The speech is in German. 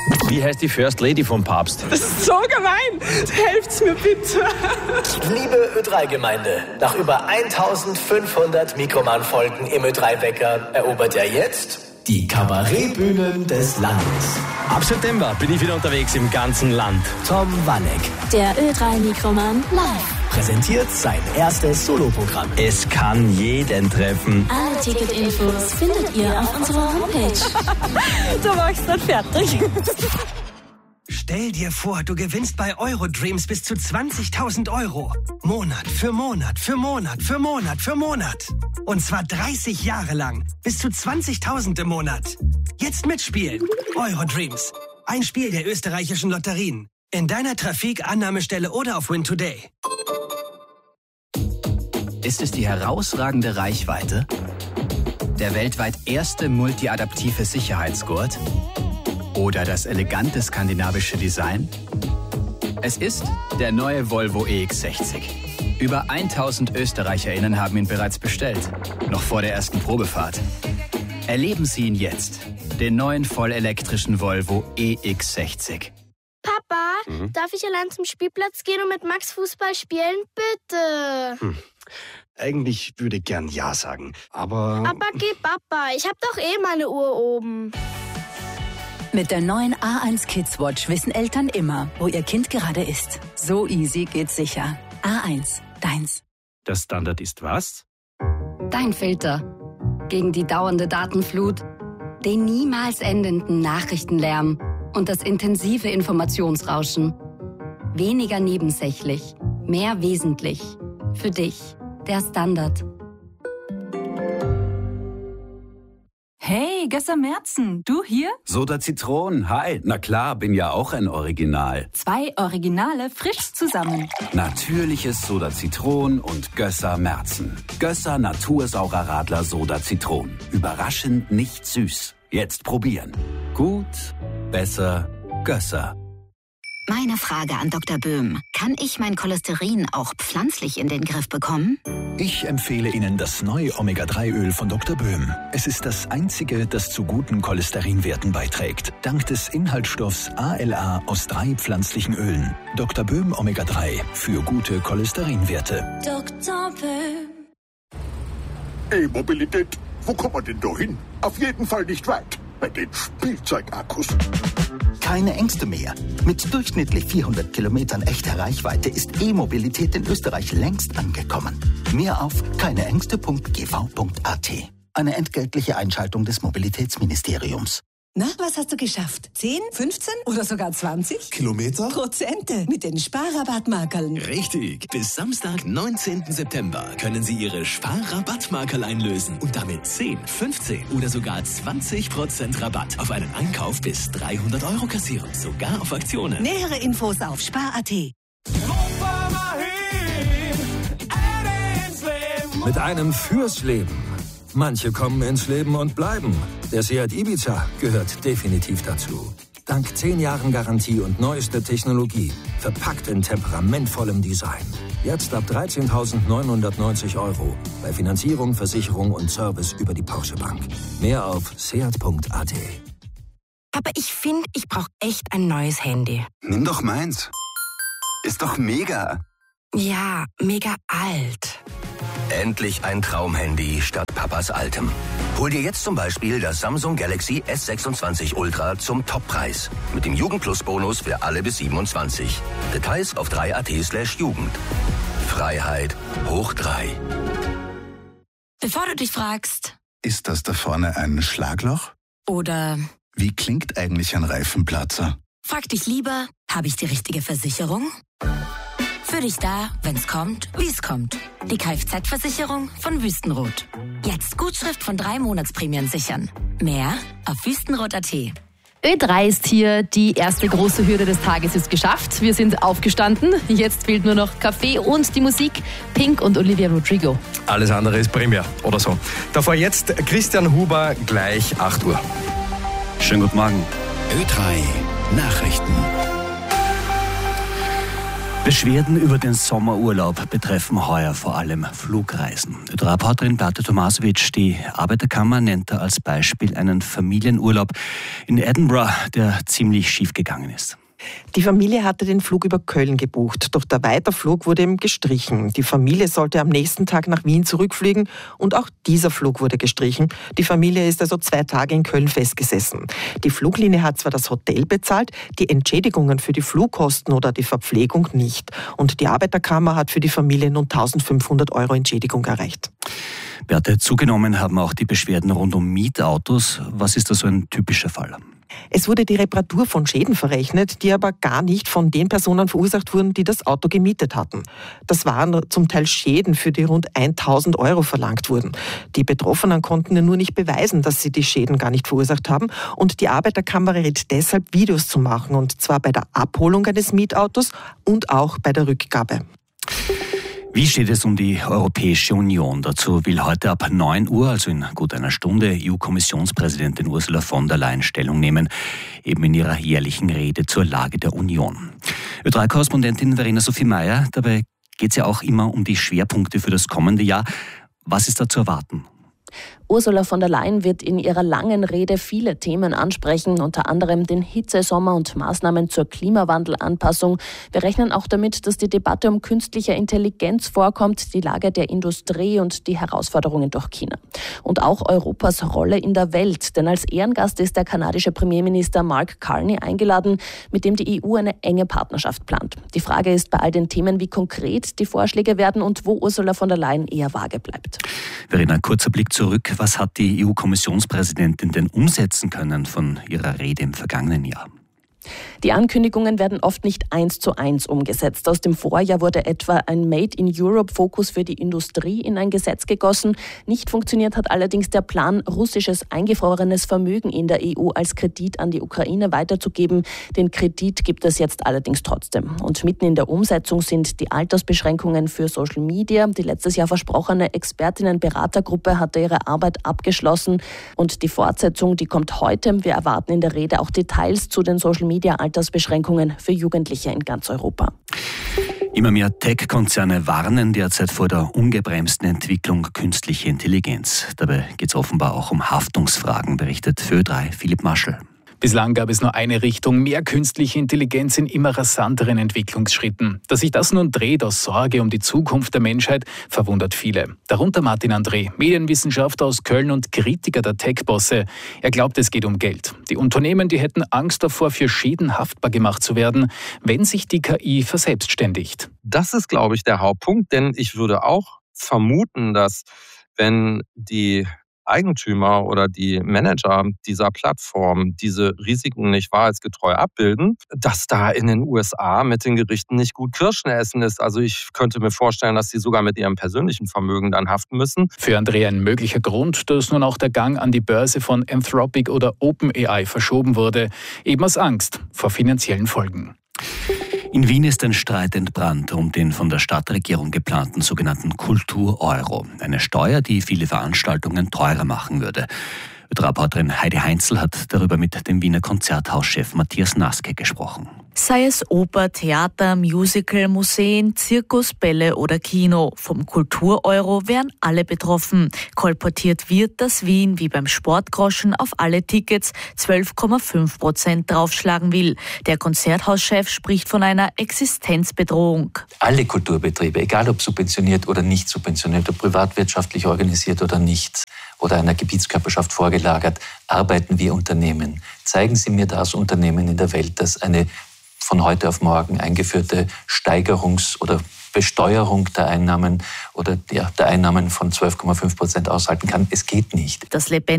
Wie heißt die First Lady vom Papst? Das ist so gemein. Helft's mir bitte. Liebe Ö3-Gemeinde, nach über 1500 Mikroman-Folgen im Ö3-Wecker erobert er jetzt die Kabarettbühnen des Landes. Ab September bin ich wieder unterwegs im ganzen Land. Tom Wanneck Der Ö3-Mikroman live. präsentiert sein erstes Soloprogramm. Es kann jeden treffen. Alle Ticketinfos findet ihr auf unserer Homepage. Du machst dann fertig. Stell dir vor, du gewinnst bei Eurodreams bis zu 20.000 Euro. Monat für Monat für Monat für Monat für Monat. Und zwar 30 Jahre lang. Bis zu 20.000 im Monat. Jetzt mitspielen. Eurodreams. Ein Spiel der österreichischen Lotterien. In deiner Trafik, Annahmestelle oder auf Win Today. Ist es die herausragende Reichweite? Der weltweit erste multiadaptive Sicherheitsgurt? Oder das elegante skandinavische Design? Es ist der neue Volvo EX60. Über 1000 ÖsterreicherInnen haben ihn bereits bestellt. Noch vor der ersten Probefahrt. Erleben Sie ihn jetzt. Den neuen vollelektrischen Volvo EX60. Papa, darf ich allein zum Spielplatz gehen und mit Max Fußball spielen? Bitte. Eigentlich würde ich gern Ja sagen, aber... Aber geh, Papa, ich hab doch eh meine Uhr oben. Mit der neuen A1 Kids Watch wissen Eltern immer, wo ihr Kind gerade ist. So easy geht's sicher. A1, deins. Der Standard ist was? Dein Filter. Gegen die dauernde Datenflut, den niemals endenden Nachrichtenlärm und das intensive Informationsrauschen. Weniger nebensächlich, mehr wesentlich. Für dich, der Standard. Hey, Gösser Merzen, du hier? Soda Zitron, hi. Na klar, bin ja auch ein Original. 2 Originale frisch zusammen. Natürliches Soda Zitron und Gösser Merzen. Gösser Natursaurer Radler Soda Zitron. Überraschend nicht süß. Jetzt probieren. Gut, besser, Gösser. Meine Frage an Dr. Böhm. Kann ich mein Cholesterin auch pflanzlich in den Griff bekommen? Ich empfehle Ihnen das neue Omega-3-Öl von Dr. Böhm. Es ist das einzige, das zu guten Cholesterinwerten beiträgt. Dank des Inhaltsstoffs ALA aus 3 pflanzlichen Ölen. Dr. Böhm Omega-3 für gute Cholesterinwerte. Dr. Böhm. E-Mobilität, wo kommt man denn da hin? Auf jeden Fall nicht weit. Bei den Spielzeugakkus. Keine Ängste mehr. Mit durchschnittlich 400 Kilometern echter Reichweite ist E-Mobilität in Österreich längst angekommen. Mehr auf keineängste.gv.at. Eine entgeltliche Einschaltung des Mobilitätsministeriums. Na, was hast du geschafft? 10, 15 oder sogar 20? Kilometer? Prozente mit den Sparrabattmarkerln. Richtig. Bis Samstag, 19. September können Sie Ihre Sparrabattmarkerl einlösen und damit 10, 15 oder sogar 20% Rabatt auf einen Einkauf bis 300 Euro kassieren. Sogar auf Aktionen. Nähere Infos auf spar.at. Mit einem fürs Leben. Manche kommen ins Leben und bleiben. Der Seat Ibiza gehört definitiv dazu. Dank 10 Jahren Garantie und neuester Technologie. Verpackt in temperamentvollem Design. Jetzt ab 13.990 Euro. Bei Finanzierung, Versicherung und Service über die Porsche Bank. Mehr auf seat.at. Aber ich finde, ich brauche echt ein neues Handy. Nimm doch meins. Ist doch mega. Ja, mega alt. Endlich ein Traumhandy statt Papas altem. Hol dir jetzt zum Beispiel das Samsung Galaxy S26 Ultra zum Toppreis. Mit dem Jugendplus-Bonus für alle bis 27. Details auf 3at/Jugend. Freiheit hoch 3. Bevor du dich fragst... Ist das da vorne ein Schlagloch? Oder... Wie klingt eigentlich ein Reifenplatzer? Frag dich lieber, habe ich die richtige Versicherung? Für dich da, wenn's kommt, wie's kommt. Die Kfz-Versicherung von Wüstenrot. Jetzt Gutschrift von 3 Monatsprämien sichern. Mehr auf wüstenrot.at. Ö3 ist hier, die erste große Hürde des Tages ist geschafft. Wir sind aufgestanden. Jetzt fehlt nur noch Kaffee und die Musik. Pink und Olivia Rodrigo. Alles andere ist primär oder so. Davor jetzt Christian Huber, gleich 8 Uhr. Schönen guten Morgen. Ö3 Nachrichten. Beschwerden über den Sommerurlaub betreffen heuer vor allem Flugreisen. Reporterin Beate Tomasovic, die Arbeiterkammer, nennt da als Beispiel einen Familienurlaub in Edinburgh, der ziemlich schief gegangen ist. Die Familie hatte den Flug über Köln gebucht, doch der Weiterflug wurde ihm gestrichen. Die Familie sollte am nächsten Tag nach Wien zurückfliegen und auch dieser Flug wurde gestrichen. Die Familie ist also 2 Tage in Köln festgesessen. Die Fluglinie hat zwar das Hotel bezahlt, die Entschädigungen für die Flugkosten oder die Verpflegung nicht. Und die Arbeiterkammer hat für die Familie nun 1.500 € Entschädigung erreicht. Beate, zugenommen haben auch die Beschwerden rund um Mietautos. Was ist da so ein typischer Fall? Es wurde die Reparatur von Schäden verrechnet, die aber gar nicht von den Personen verursacht wurden, die das Auto gemietet hatten. Das waren zum Teil Schäden, für die rund 1.000 € verlangt wurden. Die Betroffenen konnten ja nur nicht beweisen, dass sie die Schäden gar nicht verursacht haben. Und die Arbeiterkammer rät deshalb, Videos zu machen, und zwar bei der Abholung eines Mietautos und auch bei der Rückgabe. Wie steht es um die Europäische Union? Dazu will heute ab 9 Uhr, also in gut einer Stunde, EU-Kommissionspräsidentin Ursula von der Leyen Stellung nehmen, eben in ihrer jährlichen Rede zur Lage der Union. Ö3-Korrespondentin Verena Sophie Meyer, dabei geht es ja auch immer um die Schwerpunkte für das kommende Jahr. Was ist da zu erwarten? Ursula von der Leyen wird in ihrer langen Rede viele Themen ansprechen, unter anderem den Hitzesommer und Maßnahmen zur Klimawandelanpassung. Wir rechnen auch damit, dass die Debatte um künstliche Intelligenz vorkommt, die Lage der Industrie und die Herausforderungen durch China. Und auch Europas Rolle in der Welt, denn als Ehrengast ist der kanadische Premierminister Mark Carney eingeladen, mit dem die EU eine enge Partnerschaft plant. Die Frage ist bei all den Themen, wie konkret die Vorschläge werden und wo Ursula von der Leyen eher vage bleibt. Verena, kurzer Blick zurück. Was hat die EU-Kommissionspräsidentin denn umsetzen können von ihrer Rede im vergangenen Jahr? Die Ankündigungen werden oft nicht 1:1 umgesetzt. Aus dem Vorjahr wurde etwa ein Made-in-Europe-Fokus für die Industrie in ein Gesetz gegossen. Nicht funktioniert hat allerdings der Plan, russisches eingefrorenes Vermögen in der EU als Kredit an die Ukraine weiterzugeben. Den Kredit gibt es jetzt allerdings trotzdem. Und mitten in der Umsetzung sind die Altersbeschränkungen für Social Media. Die letztes Jahr versprochene Expertinnen-Beratergruppe hatte ihre Arbeit abgeschlossen. Und die Fortsetzung, die kommt heute. Wir erwarten in der Rede auch Details zu den Social Media Altersbeschränkungen für Jugendliche in ganz Europa. Immer mehr Tech-Konzerne warnen derzeit vor der ungebremsten Entwicklung künstlicher Intelligenz. Dabei geht es offenbar auch um Haftungsfragen, berichtet für Ö3 Philipp Maschel. Bislang gab es nur eine Richtung, mehr künstliche Intelligenz in immer rasanteren Entwicklungsschritten. Dass sich das nun dreht aus Sorge um die Zukunft der Menschheit, verwundert viele. Darunter Martin André, Medienwissenschaftler aus Köln und Kritiker der Tech-Bosse. Er glaubt, es geht um Geld. Die Unternehmen, die hätten Angst davor, für Schäden haftbar gemacht zu werden, wenn sich die KI verselbstständigt. Das ist, glaube ich, der Hauptpunkt, denn ich würde auch vermuten, dass wenn die Eigentümer oder die Manager dieser Plattform diese Risiken nicht wahrheitsgetreu abbilden, dass da in den USA mit den Gerichten nicht gut Kirschen essen ist. Also ich könnte mir vorstellen, dass sie sogar mit ihrem persönlichen Vermögen dann haften müssen. Für André ein möglicher Grund, dass nun auch der Gang an die Börse von Anthropic oder OpenAI verschoben wurde, eben aus Angst vor finanziellen Folgen. In Wien ist ein Streit entbrannt um den von der Stadtregierung geplanten sogenannten Kultur-Euro. Eine Steuer, die viele Veranstaltungen teurer machen würde. Reporterin Heidi Heinzel hat darüber mit dem Wiener Konzerthauschef Matthias Naske gesprochen. Sei es Oper, Theater, Musical, Museen, Zirkus, Bälle oder Kino. Vom Kultur-Euro wären alle betroffen. Kolportiert wird, dass Wien wie beim Sportgroschen auf alle Tickets 12,5% draufschlagen will. Der Konzerthauschef spricht von einer Existenzbedrohung. Alle Kulturbetriebe, egal ob subventioniert oder nicht subventioniert, ob privatwirtschaftlich organisiert oder nicht, oder einer Gebietskörperschaft vorgelagert, arbeiten wie Unternehmen. Zeigen Sie mir das Unternehmen in der Welt, das eine von heute auf morgen eingeführte Steigerungs- oder Besteuerung der Einnahmen oder der Einnahmen von 12,5% aushalten kann. Es geht nicht. Das